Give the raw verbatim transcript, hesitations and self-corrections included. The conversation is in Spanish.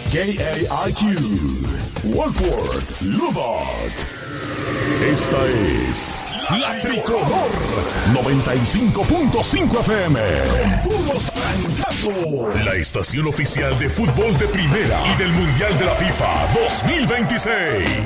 K A I Q, Wolford, Lubbock. Esta es La Tricolor noventa y cinco punto cinco F M. Con puros trancazos. La estación oficial de fútbol de primera y del Mundial de la FIFA dos mil veintiséis.